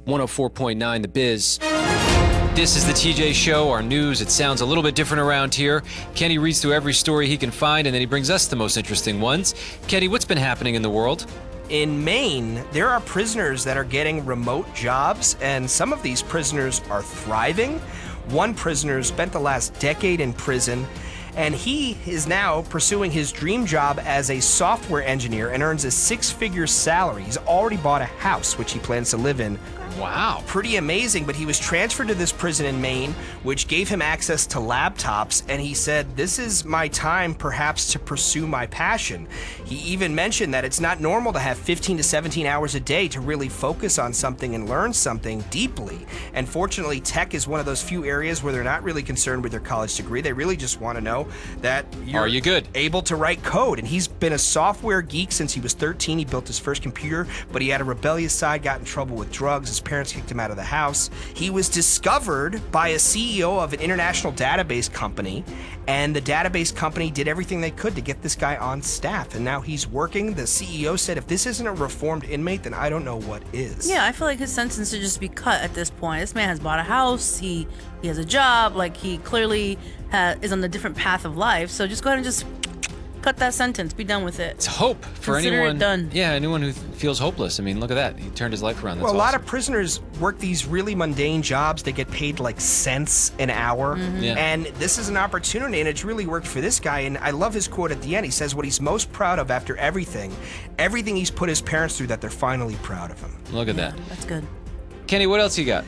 104.9 The Biz. This is the TJ Show, our news. It sounds a little bit different around here. Kenny reads through every story he can find, and then he brings us the most interesting ones. Kenny, what's been happening in the world? In Maine, there are prisoners that are getting remote jobs, and some of these prisoners are thriving. One prisoner spent the last decade in prison, and he is now pursuing his dream job as a software engineer and earns a six-figure salary. He's already bought a house, which he plans to live in. Wow. Pretty amazing, but he was transferred to this prison in Maine, which gave him access to laptops, and he said, "This is my time perhaps to pursue my passion." He even mentioned that it's not normal to have 15 to 17 hours a day to really focus on something and learn something deeply. And fortunately, tech is one of those few areas where they're not really concerned with their college degree. They really just want to know that Are you good? able to write code. And he's been a software geek since he was 13. He built his first computer, but he had a rebellious side, got in trouble with drugs. His parents kicked him out of the house. He was discovered by a CEO of an international database company, and the database company did everything they could to get this guy on staff, and now he's working. The CEO said, if this isn't a reformed inmate, then I don't know what is. Yeah, I feel like his sentence should just be cut at this point. This man has bought a house, he has a job, like he clearly is on a different path of life, so just go ahead and just cut that sentence, be done with it. It's hope for Consider anyone. it done. Yeah, anyone who feels hopeless. I mean, look at that. He turned his life around. That's Well, a lot awesome. of prisoners work these really mundane jobs. They get paid like cents an hour. Yeah. And this is an opportunity, and it's really worked for this guy. And I love his quote at the end. He says what he's most proud of after everything he's put his parents through, that they're finally proud of him. Look at that. That's good. Kenny, what else you got?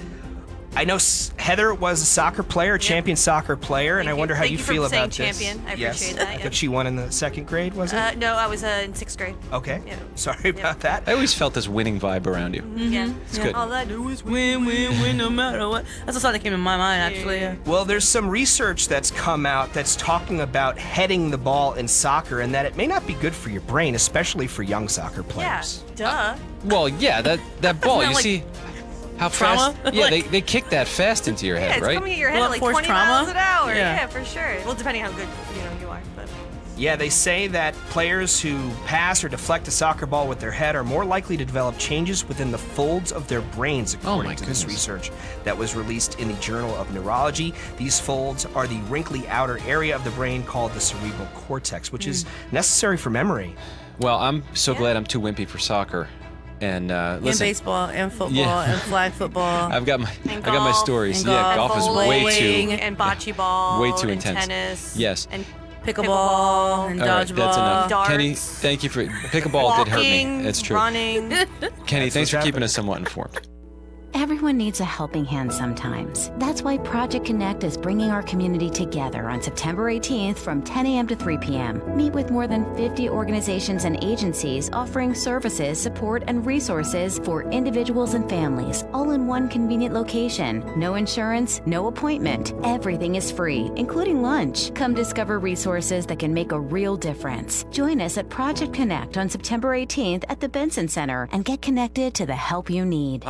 I know Heather was a soccer player, a champion soccer player, and I wonder how you feel about this. Thank you for saying champion. I appreciate that. I Yeah. think she won in the second grade, was it? No, I was in 6th grade. Okay. Yeah. Sorry about that. I always felt this winning vibe around you. Yeah. It's good. All I do is Win, win, win, no matter what. That's the song that came in my mind, actually. Yeah. Well, there's some research that's come out that's talking about heading the ball in soccer, and that it may not be good for your brain, especially for young soccer Yeah. players. Duh. Well, yeah, that ball, that you like see how trauma? fast. Yeah, Like- they kick that fast into your Yeah, head, it's right? coming at your head at like Blunt force 20 trauma? miles an hour. Yeah. Yeah, for sure. Well, depending how good you are, but Yeah, they say that players who pass or deflect a soccer ball with their head are more likely to develop changes within the folds of their brains, according to this goodness. research that was released in the Journal of Neurology. These folds are the wrinkly outer area of the brain called the cerebral cortex, which is necessary for memory. Well, I'm so glad I'm too wimpy for soccer. And And listen, baseball, and football, Yeah. and flag football. I got my golf, stories. and Yeah, golf, golf is and way bowling, too. and bocce ball, Way too and intense. tennis, Yes. and Pickleball, and All right, dodgeball. that's enough. Darts. Kenny, thank you for pickleball. Did hurt me. walking, That's true. running. Kenny, thanks what's for keeping happening. us somewhat informed. Everyone needs a helping hand sometimes. That's why Project Connect is bringing our community together on September 18th from 10 a.m. to 3 p.m. Meet with more than 50 organizations and agencies offering services, support, and resources for individuals and families, all in one convenient location. No insurance, no appointment. Everything is free, including lunch. Come discover resources that can make a real difference. Join us at Project Connect on September 18th at the Benson Center and get connected to the help you need.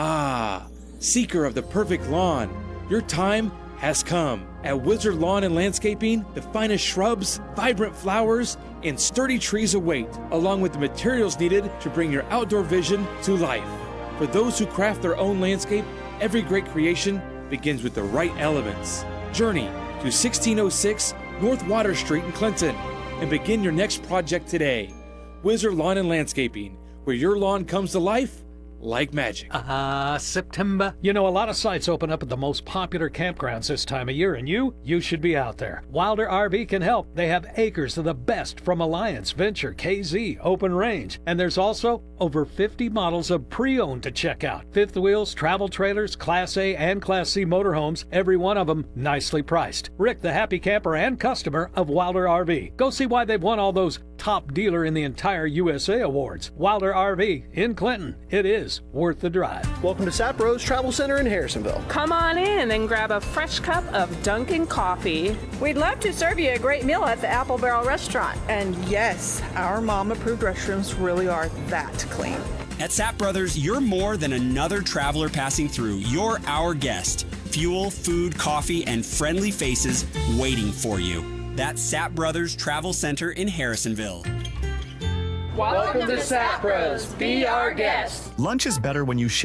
Seeker of the perfect lawn, your time has come. At Wizard Lawn and Landscaping, the finest shrubs, vibrant flowers, and sturdy trees await, along with the materials needed to bring your outdoor vision to life. For those who craft their own landscape, every great creation begins with the right elements. Journey to 1606 North Water Street in Clinton and begin your next project today. Wizard Lawn and Landscaping, where your lawn comes to life like magic. September. You know, a lot of sites open up at the most popular campgrounds this time of year, and you should be out there. Wilder RV can help. They have acres of the best from Alliance, Venture, KZ, Open Range, and there's also over 50 models of pre-owned to check out. Fifth wheels, travel trailers, Class A and Class C motorhomes, every one of them nicely priced. Rick, the happy camper and customer of Wilder RV. Go see why they've won all those top dealer in the entire USA awards. Wilder RV in Clinton. It is worth the drive. Welcome to Sapro's Travel Center in Harrisonville. Come on in and grab a fresh cup of Dunkin' coffee. We'd love to serve you a great meal at the Apple Barrel Restaurant. And yes, our mom-approved restrooms really are that clean. At Sap Brothers, you're more than another traveler passing through. You're our guest. Fuel, food, coffee, and friendly faces waiting for you. That's Sap Brothers Travel Center in Harrisonville. Welcome to Sapros. Be our guest. Lunch is better when you share.